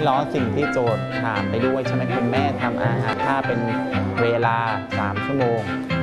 ล้อสิ่งที่โจทย์ถามไปด้วยใช่ไหมคุณแม่ทำอาหารถ้าเป็นเวลา3 ชั่วโมง